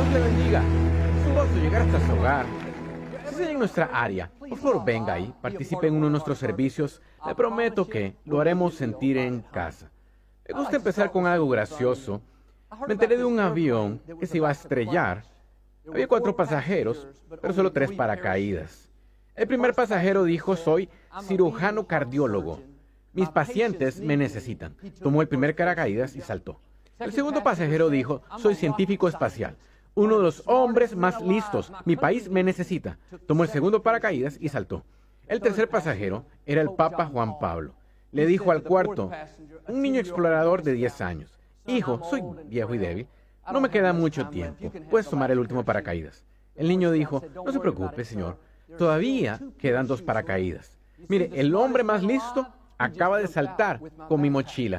Dios le bendiga. Es un gozo llegar hasta su hogar. Si está en nuestra área, por favor venga ahí, participe en uno de nuestros servicios. Le prometo que lo haremos sentir en casa. Me gusta empezar con algo gracioso. Me enteré de un avión que se iba a estrellar. Había 4 pasajeros, pero solo 3 paracaídas. El primer pasajero dijo: soy cirujano cardiólogo. Mis pacientes me necesitan. Tomó el primer paracaídas y saltó. El segundo pasajero dijo: soy científico espacial. Uno de los hombres más listos. Mi país me necesita. Tomó el segundo paracaídas y saltó. El tercer pasajero era el Papa Juan Pablo. Le dijo al cuarto, un niño explorador de 10 años: hijo, soy viejo y débil. No me queda mucho tiempo. Puedes tomar el último paracaídas. El niño dijo: no se preocupe, señor. Todavía quedan 2 paracaídas. Mire, el hombre más listo acaba de saltar con mi mochila.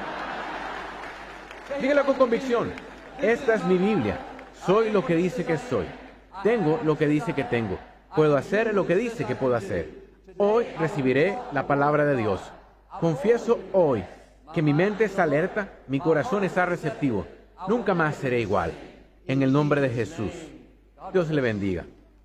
Dígalo con convicción. Esta es mi Biblia. Soy lo que dice que soy. Tengo lo que dice que tengo. Puedo hacer lo que dice que puedo hacer. Hoy recibiré la palabra de Dios. Confieso hoy que mi mente está alerta, mi corazón está receptivo. Nunca más seré igual. En el nombre de Jesús. Dios le bendiga.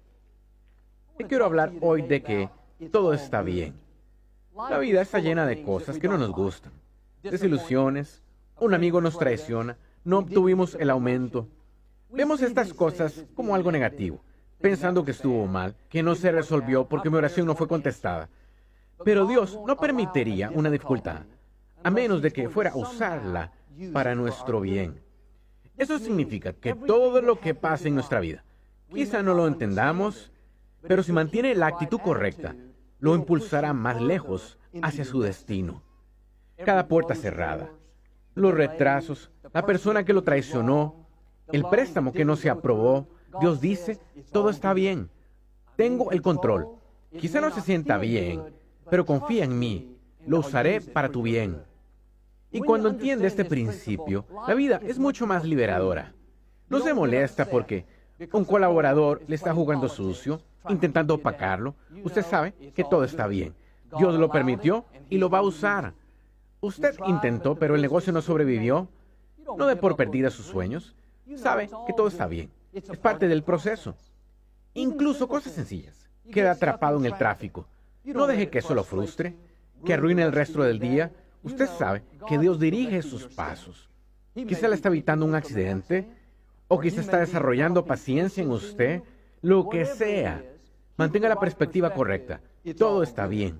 Y quiero hablar hoy de que todo está bien. La vida está llena de cosas que no nos gustan. Desilusiones, un amigo nos traiciona, no obtuvimos el aumento. Vemos estas cosas como algo negativo, pensando que estuvo mal, que no se resolvió porque mi oración no fue contestada. Pero Dios no permitiría una dificultad, a menos de que fuera a usarla para nuestro bien. Eso significa que todo lo que pasa en nuestra vida, quizá no lo entendamos, pero si mantiene la actitud correcta, lo impulsará más lejos hacia su destino. Cada puerta cerrada, los retrasos, la persona que lo traicionó, el préstamo que no se aprobó, Dios dice: todo está bien. Tengo el control. Quizá no se sienta bien, pero confía en mí. Lo usaré para tu bien. Y cuando entiende este principio, la vida es mucho más liberadora. No se molesta porque un colaborador le está jugando sucio, intentando opacarlo. Usted sabe que todo está bien. Dios lo permitió y lo va a usar. Usted intentó, pero el negocio no sobrevivió. No dé por perdidas sus sueños. Sabe que todo está bien. Es parte del proceso. Incluso cosas sencillas. Queda atrapado en el tráfico. No deje que eso lo frustre, que arruine el resto del día. Usted sabe que Dios dirige sus pasos. Quizá le está evitando un accidente, o quizá está desarrollando paciencia en usted. Lo que sea. Mantenga la perspectiva correcta. Todo está bien.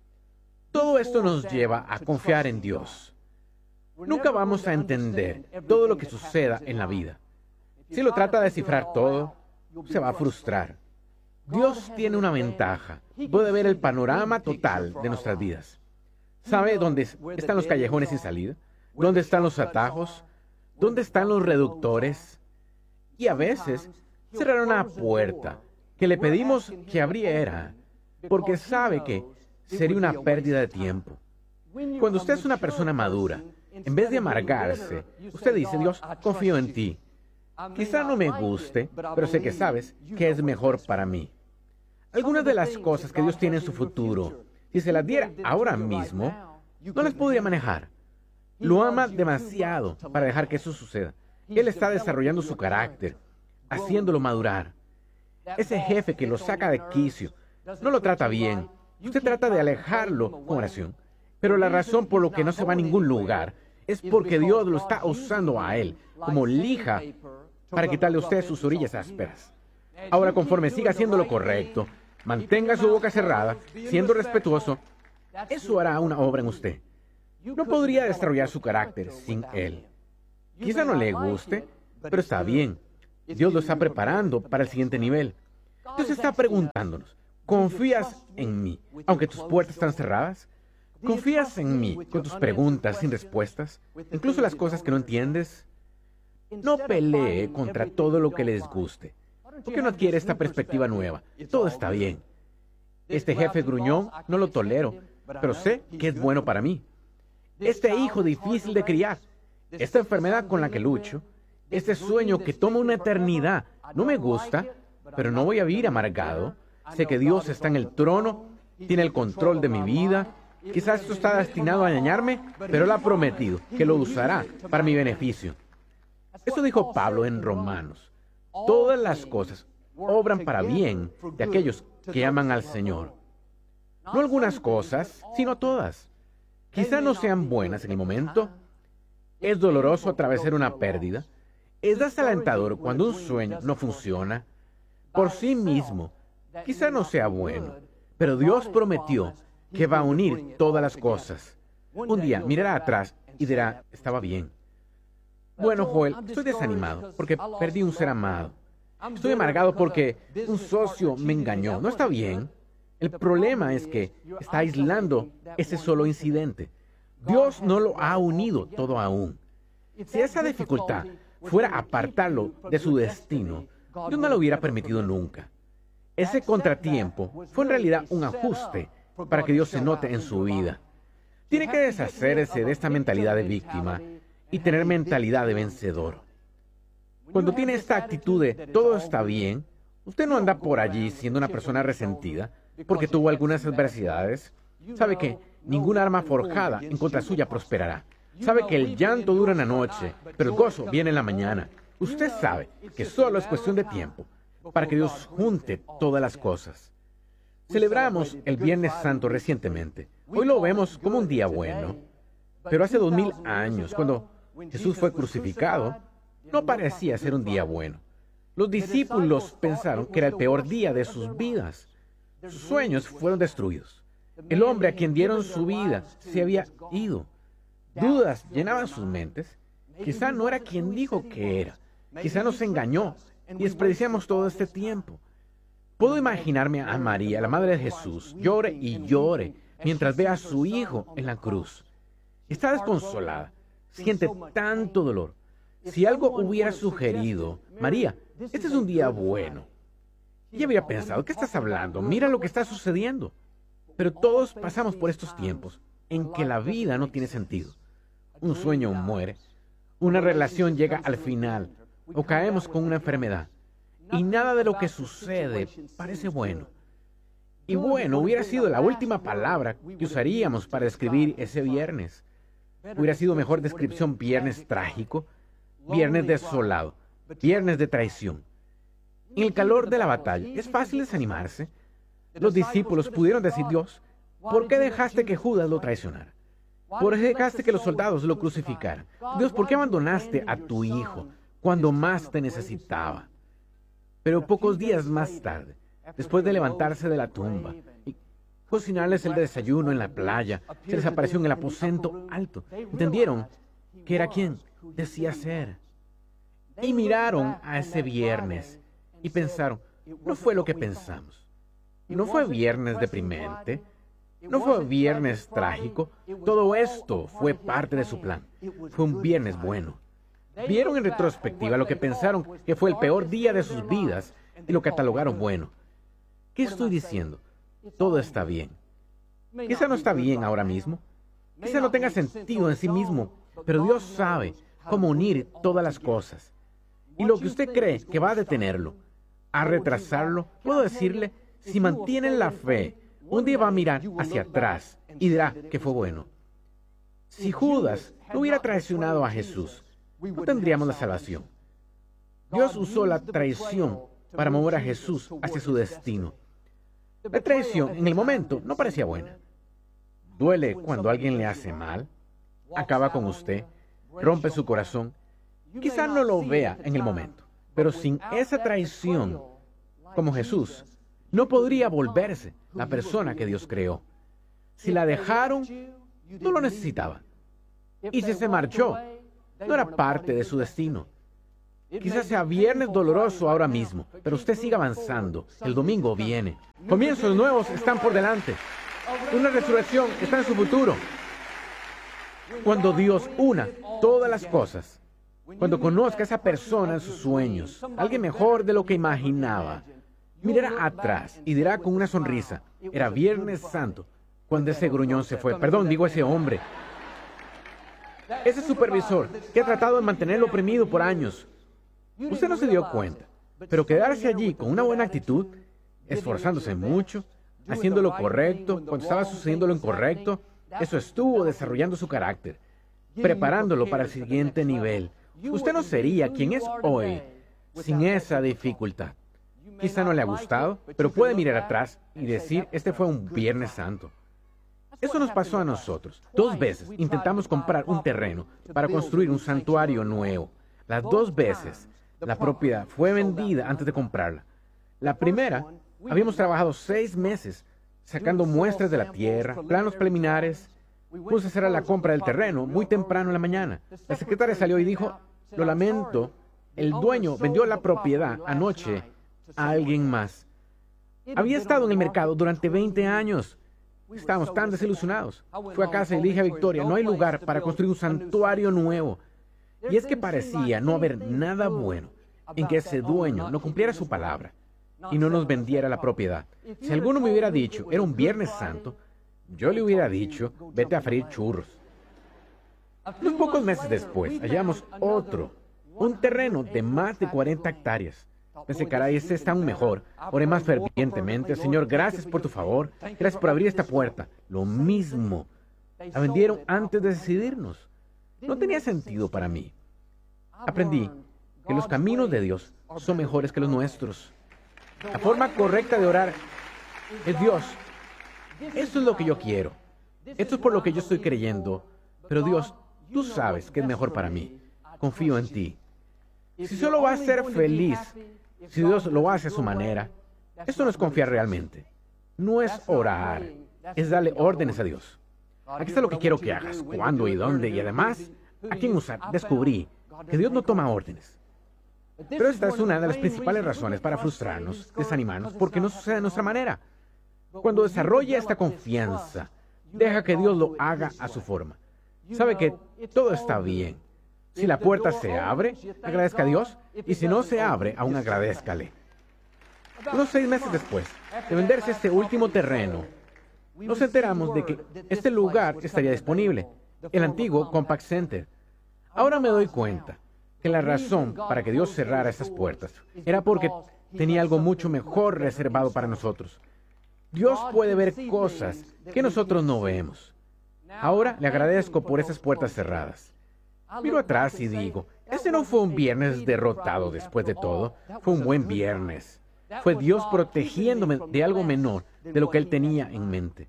Todo esto nos lleva a confiar en Dios. Nunca vamos a entender todo lo que suceda en la vida. Si lo trata de descifrar todo, se va a frustrar. Dios tiene una ventaja. Puede ver el panorama total de nuestras vidas. ¿Sabe dónde están los callejones sin salida? ¿Dónde están los atajos? ¿Dónde están los reductores? Y a veces cerrar una puerta que le pedimos que abriera, porque sabe que sería una pérdida de tiempo. Cuando usted es una persona madura, en vez de amargarse, usted dice: Dios, confío en ti. Quizá no me guste, pero sé que sabes que es mejor para mí. Algunas de las cosas que Dios tiene en su futuro, si se las diera ahora mismo, no las podría manejar. Lo ama demasiado para dejar que eso suceda. Él está desarrollando su carácter, haciéndolo madurar. Ese jefe que lo saca de quicio, no lo trata bien. Usted trata de alejarlo con oración. Pero la razón por la que no se va a ningún lugar es porque Dios lo está usando a él como lija para quitarle a usted sus orillas ásperas. Ahora, conforme siga haciendo lo correcto, mantenga su boca cerrada, siendo respetuoso, eso hará una obra en usted. No podría desarrollar su carácter sin él. Quizá no le guste, pero está bien. Dios lo está preparando para el siguiente nivel. Dios está preguntándonos: ¿confías en mí, aunque tus puertas están cerradas? ¿Confías en mí con tus preguntas sin respuestas, incluso las cosas que no entiendes? No pelee contra todo lo que les guste. ¿Por qué no adquiere esta perspectiva nueva? Todo está bien. Este jefe gruñón no lo tolero, pero sé que es bueno para mí. Este hijo difícil de criar, esta enfermedad con la que lucho, este sueño que toma una eternidad, no me gusta, pero no voy a vivir amargado. Sé que Dios está en el trono, tiene el control de mi vida. Quizás esto está destinado a dañarme, pero Él ha prometido que lo usará para mi beneficio. Eso dijo Pablo en Romanos. Todas las cosas obran para bien de aquellos que aman al Señor. No algunas cosas, sino todas. Quizá no sean buenas en el momento. Es doloroso atravesar una pérdida. Es desalentador cuando un sueño no funciona. Por sí mismo, quizá no sea bueno, pero Dios prometió que va a unir todas las cosas. Un día mirará atrás y dirá, estaba bien. Bueno, Joel, estoy desanimado porque perdí un ser amado. Estoy amargado porque un socio me engañó. No está bien. El problema es que está aislando ese solo incidente. Dios no lo ha unido todo aún. Si esa dificultad fuera a apartarlo de su destino, Dios no lo hubiera permitido nunca. Ese contratiempo fue en realidad un ajuste para que Dios se note en su vida. Tiene que deshacerse de esta mentalidad de víctima y tener mentalidad de vencedor. Cuando tiene esta actitud de todo está bien, usted no anda por allí siendo una persona resentida porque tuvo algunas adversidades. Sabe que ninguna arma forjada en contra suya prosperará. Sabe que el llanto dura una noche, pero el gozo viene en la mañana. Usted sabe que solo es cuestión de tiempo para que Dios junte todas las cosas. Celebramos el Viernes Santo recientemente. Hoy lo vemos como un día bueno. Pero hace 2000 años, cuando Jesús fue crucificado, no parecía ser un día bueno. Los discípulos pensaron que era el peor día de sus vidas. Sus sueños fueron destruidos. El hombre a quien dieron su vida se había ido. Dudas llenaban sus mentes. Quizá no era quien dijo que era. Quizá nos engañó y desperdiciamos todo este tiempo. Puedo imaginarme a María, la madre de Jesús, llore y llore mientras ve a su hijo en la cruz. Está desconsolada, siente tanto dolor. Si algo hubiera sugerido, María, este es un día bueno. Ella habría pensado, ¿qué estás hablando? Mira lo que está sucediendo. Pero todos pasamos por estos tiempos en que la vida no tiene sentido. Un sueño muere, una relación llega al final, o caemos con una enfermedad. Y nada de lo que sucede parece bueno. Y bueno, hubiera sido la última palabra que usaríamos para describir ese viernes. Hubiera sido mejor descripción viernes trágico, viernes desolado, viernes de traición. En el calor de la batalla, es fácil desanimarse. Los discípulos pudieron decir, Dios, ¿por qué dejaste que Judas lo traicionara? ¿Por qué dejaste que los soldados lo crucificaran? Dios, ¿por qué abandonaste a tu hijo cuando más te necesitaba? Pero pocos días más tarde, después de levantarse de la tumba y cocinarles el desayuno en la playa, se les apareció en el aposento alto. Entendieron que era quien decía ser. Y miraron a ese viernes y pensaron, no fue lo que pensamos. No fue viernes deprimente. No fue viernes trágico. Todo esto fue parte de su plan. Fue un viernes bueno. Vieron en retrospectiva lo que pensaron que fue el peor día de sus vidas y lo catalogaron bueno. ¿Qué estoy diciendo? Todo está bien. Quizá no está bien ahora mismo. Quizá no tenga sentido en sí mismo, pero Dios sabe cómo unir todas las cosas. Y lo que usted cree que va a detenerlo, a retrasarlo, puedo decirle, si mantiene la fe, un día va a mirar hacia atrás y dirá que fue bueno. Si Judas no hubiera traicionado a Jesús, no tendríamos la salvación. Dios usó la traición para mover a Jesús hacia su destino. La traición en el momento no parecía buena. Duele cuando alguien le hace mal, acaba con usted, rompe su corazón. Quizá no lo vea en el momento, pero sin esa traición, como Jesús, no podría volverse la persona que Dios creó. Si la dejaron, no lo necesitaba. Y si se marchó, no era parte de su destino. Quizás sea viernes doloroso ahora mismo, pero usted siga avanzando. El domingo viene. Comienzos nuevos están por delante. Una resurrección está en su futuro. Cuando Dios una todas las cosas, cuando conozca a esa persona en sus sueños, alguien mejor de lo que imaginaba, mirará atrás y dirá con una sonrisa, era Viernes Santo, cuando ese gruñón se fue. Perdón, digo ese hombre. Ese supervisor que ha tratado de mantenerlo oprimido por años. Usted no se dio cuenta, pero quedarse allí con una buena actitud, esforzándose mucho, haciendo lo correcto, cuando estaba sucediendo lo incorrecto, eso estuvo desarrollando su carácter, preparándolo para el siguiente nivel. Usted no sería quien es hoy sin esa dificultad. Quizá no le ha gustado, pero puede mirar atrás y decir, este fue un Viernes Santo. Eso nos pasó a nosotros. 2 veces intentamos comprar un terreno para construir un santuario nuevo. Las 2 veces la propiedad fue vendida antes de comprarla. La primera, habíamos trabajado 6 meses sacando muestras de la tierra, planos preliminares. Puse a hacer la compra del terreno muy temprano en la mañana. La secretaria salió y dijo, lo lamento, el dueño vendió la propiedad anoche a alguien más. Había estado en el mercado durante 20 años. Estábamos tan desilusionados. Fui a casa y le dije a Victoria, no hay lugar para construir un santuario nuevo. Y es que parecía no haber nada bueno en que ese dueño no cumpliera su palabra y no nos vendiera la propiedad. Si alguno me hubiera dicho, era un Viernes Santo, yo le hubiera dicho, vete a freír churros. Unos pocos meses después, hallamos un terreno de más de 40 hectáreas. Pensé, caray, este está aún mejor. Oré más fervientemente, Señor, gracias por tu favor, gracias por abrir esta puerta. Lo mismo. La vendieron antes de decidirnos. No tenía sentido para mí. Aprendí que los caminos de Dios son mejores que los nuestros. La forma correcta de orar es Dios. Esto es lo que yo quiero. Esto es por lo que yo estoy creyendo. Pero Dios, tú sabes que es mejor para mí. Confío en ti. Si solo va a ser feliz, si Dios lo hace a su manera, esto no es confiar realmente. No es orar, es darle órdenes a Dios. Aquí está lo que quiero que hagas, cuándo y dónde, y además, a quién usar. Descubrí que Dios no toma órdenes. Pero esta es una de las principales razones para frustrarnos, desanimarnos, porque no sucede de nuestra manera. Cuando desarrolla esta confianza, deja que Dios lo haga a su forma. Sabe que todo está bien. Si la puerta se abre, agradezca a Dios, y si no se abre, aún agradézcale. Unos 6 meses después de venderse este último terreno, nos enteramos de que este lugar estaría disponible, el antiguo Compaq Center. Ahora me doy cuenta que la razón para que Dios cerrara esas puertas era porque tenía algo mucho mejor reservado para nosotros. Dios puede ver cosas que nosotros no vemos. Ahora le agradezco por esas puertas cerradas. Miro atrás y digo, este no fue un viernes derrotado después de todo, fue un buen viernes. Fue Dios protegiéndome de algo menor de lo que Él tenía en mente.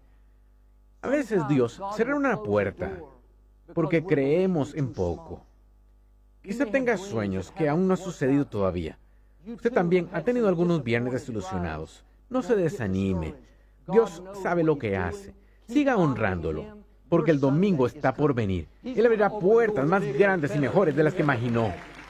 A veces Dios cierra una puerta porque creemos en poco. Quizá tenga sueños que aún no han sucedido todavía. Usted también ha tenido algunos viernes desilusionados. No se desanime. Dios sabe lo que hace. Siga honrándolo, porque el domingo está por venir. Él abrirá puertas más grandes y mejores de las que imaginó.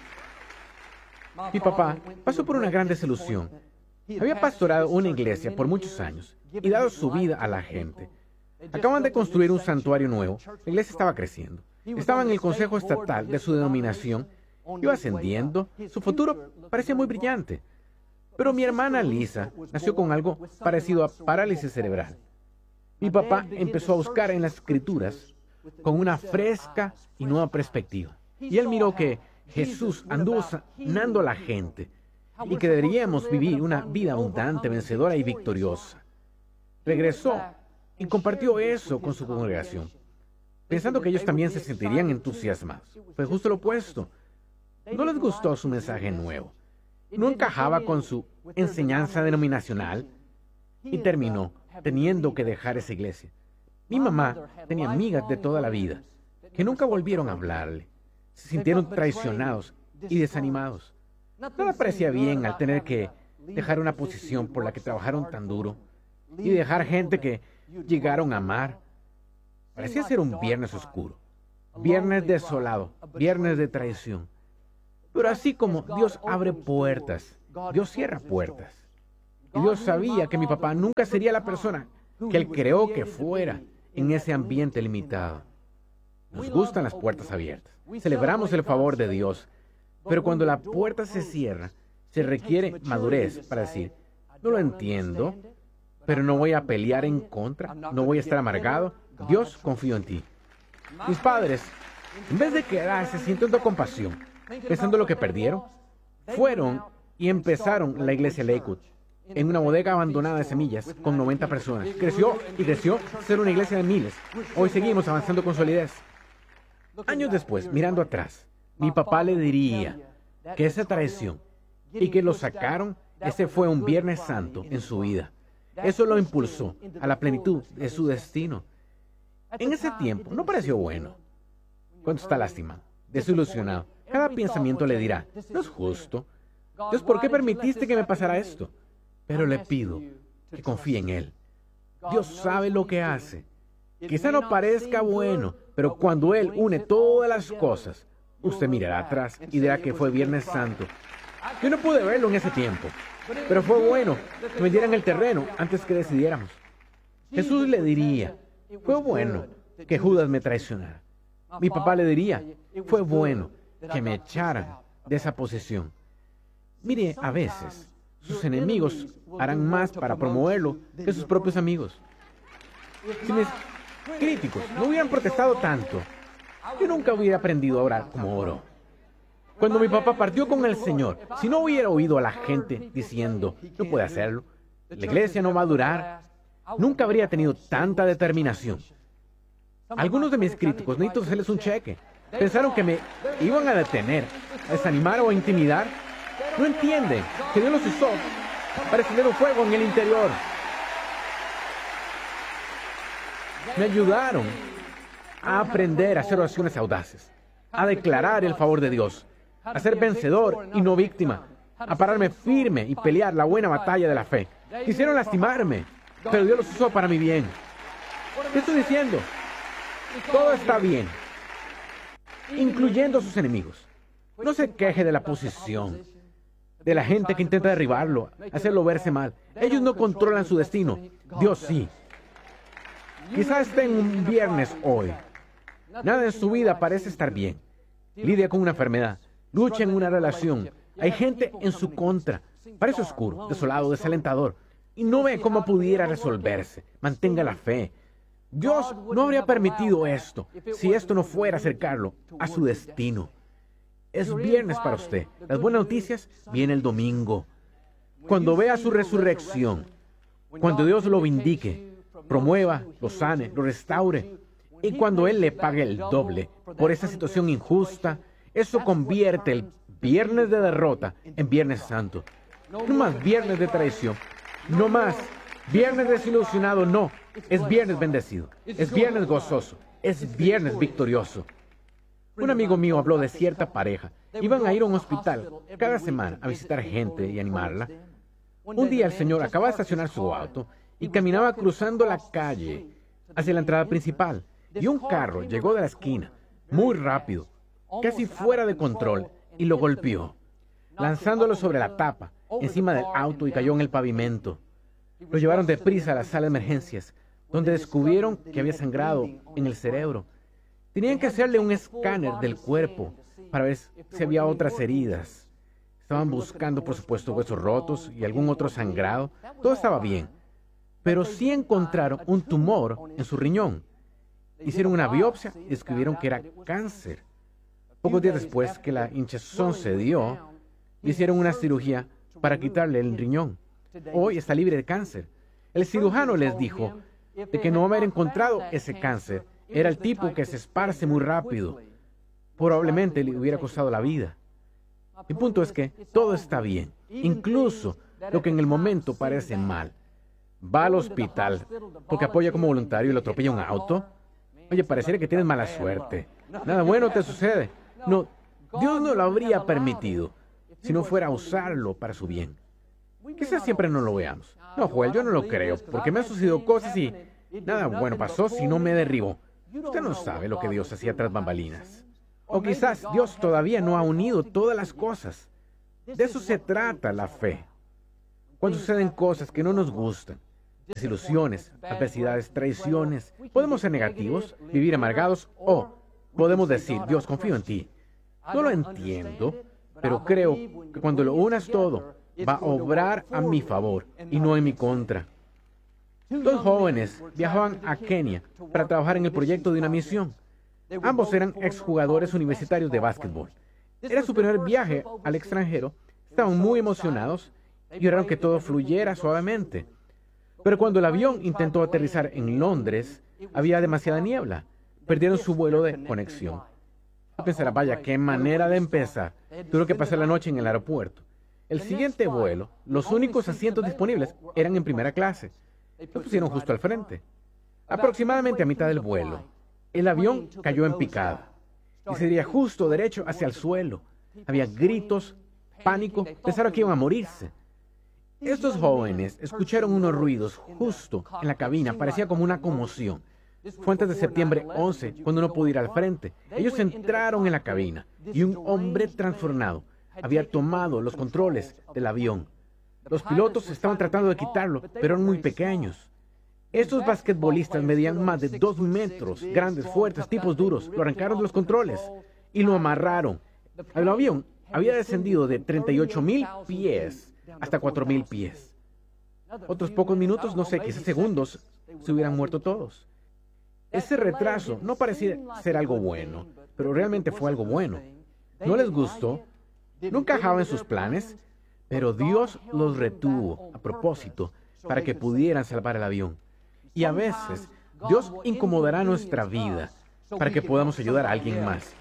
Mi papá pasó por una gran desilusión. Había pastorado una iglesia por muchos años y dado su vida a la gente. Acaban de construir un santuario nuevo. La iglesia estaba creciendo. Estaba en el consejo estatal de su denominación. Iba ascendiendo. Su futuro parecía muy brillante. Pero mi hermana Lisa nació con algo parecido a parálisis cerebral. Mi papá empezó a buscar en las Escrituras con una fresca y nueva perspectiva. Y él miró que Jesús anduvo sanando a la gente y que deberíamos vivir una vida abundante, vencedora y victoriosa. Regresó y compartió eso con su congregación, pensando que ellos también se sentirían entusiasmados. Fue justo lo opuesto. No les gustó su mensaje nuevo. No encajaba con su enseñanza denominacional y terminó teniendo que dejar esa iglesia. Mi mamá tenía amigas de toda la vida que nunca volvieron a hablarle. Se sintieron traicionados y desanimados. Nada parecía bien al tener que dejar una posición por la que trabajaron tan duro y dejar gente que llegaron a amar. Parecía ser un viernes oscuro, viernes desolado, viernes de traición. Pero así como Dios abre puertas, Dios cierra puertas. Y Dios sabía que mi papá nunca sería la persona que Él creó que fuera en ese ambiente limitado. Nos gustan las puertas abiertas. Celebramos el favor de Dios. Pero cuando la puerta se cierra, se requiere madurez para decir, no lo entiendo, pero no voy a pelear en contra, no voy a estar amargado. Dios, confío en ti. Mis padres, en vez de quedarse sintiendo compasión, pensando lo que perdieron, fueron y empezaron la iglesia Lakewood en una bodega abandonada de semillas con 90 personas. Creció y creció a ser una iglesia de miles. Hoy seguimos avanzando con solidez. Años después, mirando atrás, mi papá le diría que esa traición y que lo sacaron, ese fue un Viernes Santo en su vida. Eso lo impulsó a la plenitud de su destino. En ese tiempo no pareció bueno. Cuando está lastimado, desilusionado, cada pensamiento le dirá, no es justo. Dios, ¿por qué permitiste que me pasara esto? Pero le pido que confíe en Él. Dios sabe lo que hace. Quizá no parezca bueno, pero cuando Él une todas las cosas, usted mirará atrás y dirá que fue Viernes Santo. Yo no pude verlo en ese tiempo, pero fue bueno que me dieran el terreno antes que decidiéramos. Jesús le diría, fue bueno que Judas me traicionara. Mi papá le diría, fue bueno que me echaran de esa posición. Mire, a veces sus enemigos harán más para promoverlo que sus propios amigos. Si mis críticos no hubieran protestado tanto, yo nunca hubiera aprendido a orar como oro. Cuando mi papá partió con el Señor, si no hubiera oído a la gente diciendo, no puede hacerlo, la iglesia no va a durar, nunca habría tenido tanta determinación. Algunos de mis críticos, necesito hacerles un cheque. Pensaron que me iban a detener, a desanimar o a intimidar. No entienden que Dios los usó para encender un fuego en el interior. Me ayudaron a aprender a hacer oraciones audaces, a declarar el favor de Dios, a ser vencedor y no víctima, a pararme firme y pelear la buena batalla de la fe. Quisieron lastimarme, pero Dios los usó para mi bien. ¿Qué estoy diciendo? Todo está bien, incluyendo sus enemigos. No se queje de la posición, de la gente que intenta derribarlo, hacerlo verse mal. Ellos no controlan su destino, Dios sí. Quizás esté en un viernes hoy. Nada en su vida parece estar bien. Lidia con una enfermedad, lucha en una relación. Hay gente en su contra. Parece oscuro, desolado, desalentador. Y no ve cómo pudiera resolverse. Mantenga la fe. Dios no habría permitido esto si esto no fuera acercarlo a su destino. Es viernes para usted. Las buenas noticias vienen el domingo. Cuando vea su resurrección, cuando Dios lo vindique, promueva, lo sane, lo restaure, y cuando Él le pague el doble por esa situación injusta, eso convierte el viernes de derrota en Viernes Santo. No más viernes de traición, no más viernes desilusionado, no. Es viernes bendecido, es viernes gozoso, es viernes victorioso. Un amigo mío habló de cierta pareja. Iban a ir a un hospital cada semana a visitar gente y animarla. Un día el señor acababa de estacionar su auto y caminaba cruzando la calle hacia la entrada principal. Y un carro llegó de la esquina, muy rápido, casi fuera de control, y lo golpeó, lanzándolo sobre la tapa, encima del auto, y cayó en el pavimento. Lo llevaron deprisa a la sala de emergencias, donde descubrieron que había sangrado en el cerebro. Tenían que hacerle un escáner del cuerpo para ver si había otras heridas. Estaban buscando, por supuesto, huesos rotos y algún otro sangrado. Todo estaba bien, pero sí encontraron un tumor en su riñón. Hicieron una biopsia y descubrieron que era cáncer. Pocos días después que la hinchazón se dio, le hicieron una cirugía para quitarle el riñón. Hoy está libre de cáncer. El cirujano les dijo de que no haber encontrado ese cáncer era el tipo que se esparce muy rápido. Probablemente le hubiera costado la vida. El punto es que todo está bien, incluso lo que en el momento parece mal. Va al hospital porque apoya como voluntario y lo atropella un auto. Oye, pareciera que tienes mala suerte. Nada bueno te sucede. No, Dios no lo habría permitido si no fuera a usarlo para su bien. Quizás siempre no lo veamos. No, Joel, yo no lo creo, porque me han sucedido cosas y nada bueno pasó si no me derribó. Usted no sabe lo que Dios hacía tras bambalinas. O quizás Dios todavía no ha unido todas las cosas. De eso se trata la fe. Cuando suceden cosas que no nos gustan, desilusiones, adversidades, traiciones, podemos ser negativos, vivir amargados, o podemos decir, Dios, confío en ti. No lo entiendo, pero creo que cuando lo unas todo, va a obrar a mi favor y no en mi contra. Dos jóvenes viajaban a Kenia para trabajar en el proyecto de una misión. Ambos eran exjugadores universitarios de básquetbol. Era su primer viaje al extranjero. Estaban muy emocionados y oraron que todo fluyera suavemente. Pero cuando el avión intentó aterrizar en Londres, había demasiada niebla. Perdieron su vuelo de conexión. Pensará, vaya, qué manera de empezar. Tuvieron que pasar la noche en el aeropuerto. El siguiente vuelo, los únicos asientos disponibles eran en primera clase. Lo pusieron justo al frente. Aproximadamente a mitad del vuelo, el avión cayó en picada y se iría justo derecho hacia el suelo. Había gritos, pánico, pensaron que iban a morirse. Estos jóvenes escucharon unos ruidos justo en la cabina, parecía como una conmoción. Fue antes de septiembre 11, cuando no pudo ir al frente. Ellos entraron en la cabina y un hombre transformado había tomado los controles del avión. Los pilotos estaban tratando de quitarlo, pero eran muy pequeños. Estos basquetbolistas medían más de 2 metros, grandes, fuertes, tipos duros. Lo arrancaron de los controles y lo amarraron. El avión había descendido de 38,000 pies hasta 4,000 pies. Otros pocos minutos, no sé, quizás segundos, se hubieran muerto todos. Ese retraso no parecía ser algo bueno, pero realmente fue algo bueno. No les gustó, no encajaba en sus planes, pero Dios los retuvo a propósito para que pudieran salvar el avión. Y a veces, Dios incomodará nuestra vida para que podamos ayudar a alguien más.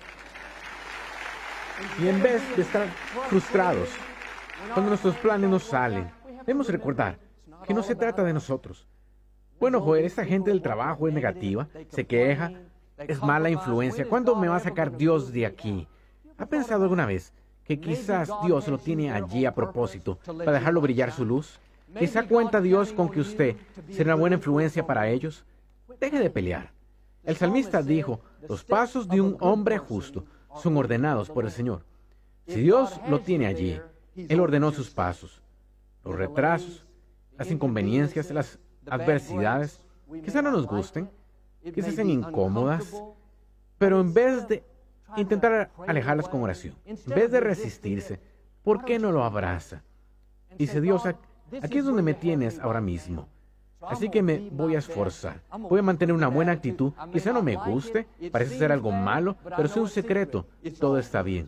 Y en vez de estar frustrados cuando nuestros planes no salen, debemos recordar que no se trata de nosotros. Bueno, joder, esta gente del trabajo es negativa, se queja, es mala influencia. ¿Cuándo me va a sacar Dios de aquí? ¿Ha pensado alguna vez que quizás Dios lo tiene allí a propósito para dejarlo brillar su luz? ¿Quizá cuenta Dios con que usted será una buena influencia para ellos? Deje de pelear. El salmista dijo, los pasos de un hombre justo son ordenados por el Señor. Si Dios lo tiene allí, Él ordenó sus pasos. Los retrasos, las inconveniencias, las adversidades, quizá no nos gusten, quizás sean incómodas, pero en vez de intentar alejarlas con oración, en vez de resistirse, ¿por qué no lo abraza? Dice Dios, aquí es donde me tienes ahora mismo. Así que me voy a esforzar. Voy a mantener una buena actitud. Quizá no me guste, parece ser algo malo, pero es un secreto. Todo está bien.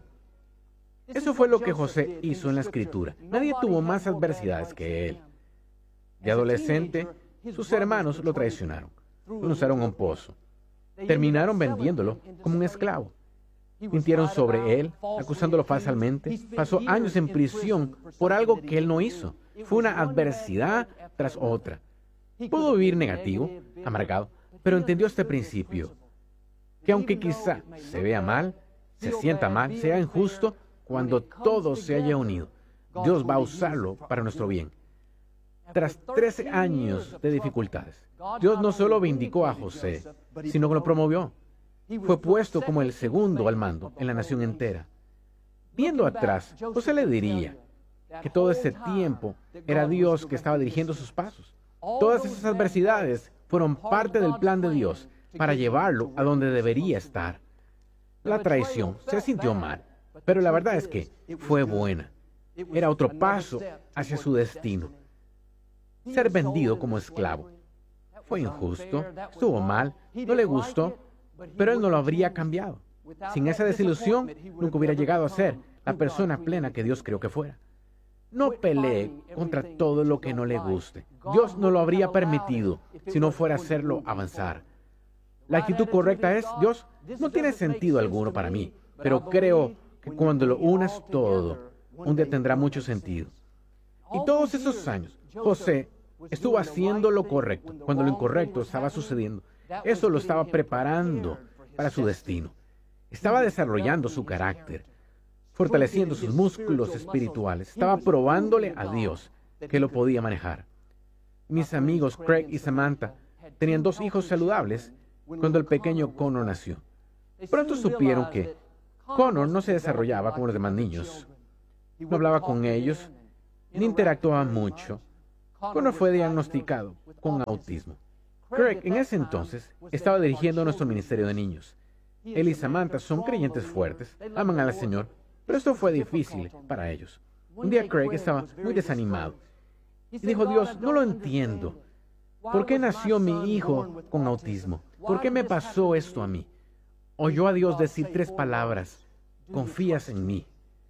Eso fue lo que José hizo en la Escritura. Nadie tuvo más adversidades que él. De adolescente, sus hermanos lo traicionaron. Lo lanzaron a un pozo. Terminaron vendiéndolo como un esclavo. Mintieron sobre él, acusándolo falsamente. Pasó años en prisión por algo que él no hizo. Fue una adversidad tras otra. Pudo vivir negativo, amargado, pero entendió este principio, que aunque quizá se vea mal, se sienta mal, sea injusto, cuando todo se haya unido, Dios va a usarlo para nuestro bien. Tras 13 años de dificultades, Dios no solo vindicó a José, sino que lo promovió. Fue puesto como el segundo al mando en la nación entera. Viendo atrás, José le diría que todo ese tiempo era Dios que estaba dirigiendo sus pasos. Todas esas adversidades fueron parte del plan de Dios para llevarlo a donde debería estar. La traición se sintió mal, pero la verdad es que fue buena. Era otro paso hacia su destino. Ser vendido como esclavo. Fue injusto, estuvo mal, no le gustó, pero él no lo habría cambiado. Sin esa desilusión, nunca hubiera llegado a ser la persona plena que Dios creó que fuera. No pelee contra todo lo que no le guste. Dios no lo habría permitido si no fuera a hacerlo avanzar. La actitud correcta es, Dios, no tiene sentido alguno para mí, pero creo que cuando lo unas todo, un día tendrá mucho sentido. Y todos esos años, José estuvo haciendo lo correcto, cuando lo incorrecto estaba sucediendo. Eso lo estaba preparando para su destino. Estaba desarrollando su carácter, fortaleciendo sus músculos espirituales. Estaba probándole a Dios que lo podía manejar. Mis amigos Craig y Samantha tenían 2 hijos saludables cuando el pequeño Connor nació. Pronto supieron que Connor no se desarrollaba como los demás niños. No hablaba con ellos, ni interactuaba mucho. Connor fue diagnosticado con autismo. Craig en ese entonces estaba dirigiendo nuestro ministerio de niños. Él y Samantha son creyentes fuertes, aman al Señor, pero esto fue difícil para ellos. Un día Craig estaba muy desanimado y dijo, Dios, no lo entiendo. ¿Por qué nació mi hijo con autismo? ¿Por qué me pasó esto a mí? Oyó a Dios decir 3 palabras, confías en mí.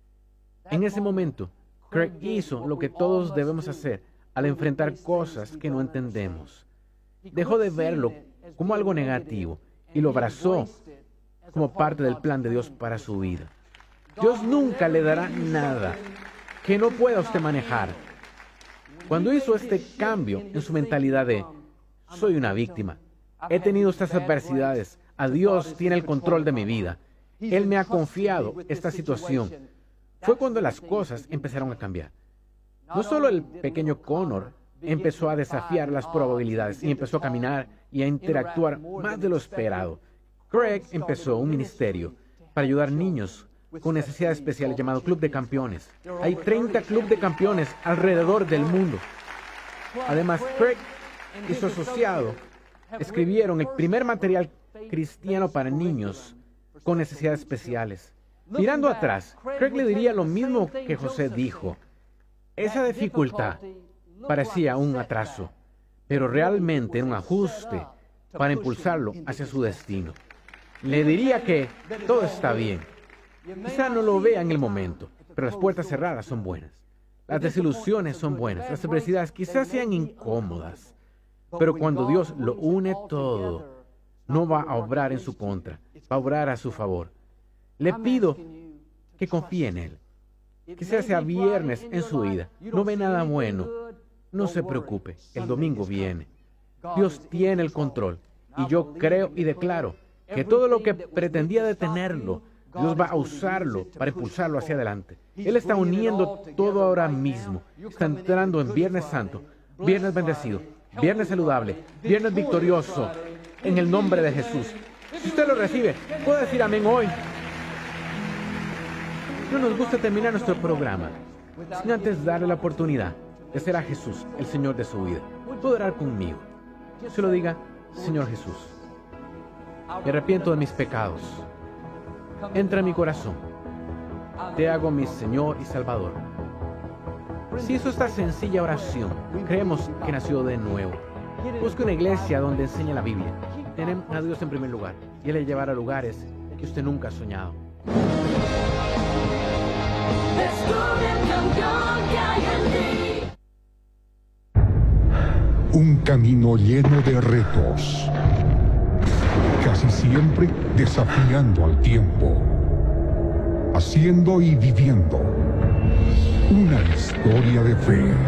En ese momento, Craig hizo lo que todos debemos hacer al enfrentar cosas que no entendemos. Dejó de verlo como algo negativo y lo abrazó como parte del plan de Dios para su vida. Dios nunca le dará nada que no pueda usted manejar. Cuando hizo este cambio en su mentalidad de soy una víctima, he tenido estas adversidades, a Dios tiene el control de mi vida, Él me ha confiado esta situación, fue cuando las cosas empezaron a cambiar. No solo el pequeño Connor empezó a desafiar las probabilidades y empezó a caminar y a interactuar más de lo esperado. Craig empezó un ministerio para ayudar niños con necesidades especiales llamado Club de Campeones. Hay 30 Club de Campeones alrededor del mundo. Además, Craig y su asociado escribieron el primer material cristiano para niños con necesidades especiales. Mirando atrás, Craig le diría lo mismo que José dijo. Esa dificultad parecía un atraso, pero realmente era un ajuste para impulsarlo hacia su destino. Le diría que todo está bien. Quizá no lo vea en el momento, pero las puertas cerradas son buenas. Las desilusiones son buenas. Las adversidades quizás sean incómodas, pero cuando Dios lo une todo, no va a obrar en su contra, va a obrar a su favor. Le pido que confíe en Él. Quizás sea viernes en su vida. No ve nada bueno. No se preocupe, el domingo viene. Dios tiene el control. Y yo creo y declaro que todo lo que pretendía detenerlo, Dios va a usarlo para impulsarlo hacia adelante. Él está uniendo todo ahora mismo. Está entrando en Viernes Santo, Viernes bendecido, Viernes saludable, Viernes victorioso, en el nombre de Jesús. Si usted lo recibe, puede decir amén hoy. No nos gusta terminar nuestro programa sin antes darle la oportunidad de ser a Jesús, el Señor de su vida. Puede orar conmigo. Se lo diga, Señor Jesús, me arrepiento de mis pecados. Entra en mi corazón. Te hago mi Señor y Salvador. Si hizo esta sencilla oración, creemos que nació de nuevo. Busque una iglesia donde enseñe la Biblia. Tenemos a Dios en primer lugar y Él le llevará a lugares que usted nunca ha soñado. Un camino lleno de retos, casi siempre desafiando al tiempo, haciendo y viviendo una historia de fe.